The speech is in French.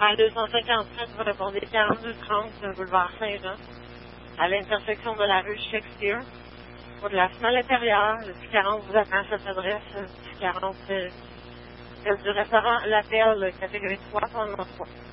À 257, vous répondez 4230 boulevard Saint-Jean, à l'intersection de la rue Shakespeare. Pour de la semelle intérieure, le 40 vous attend à cette adresse. Le 40 celle du restaurant L'Appel, catégorie 3, pendant 3.